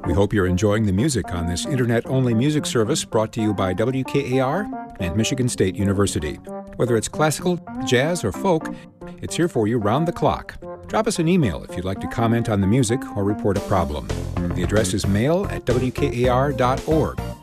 We hope you're enjoying the music on this internet-only music service brought to you by WKAR and Michigan State University. Whether it's classical, jazz, or folk, it's here for you round the clock. Drop us an email if you'd like to comment on the music or report a problem. The address is mail@wkar.org.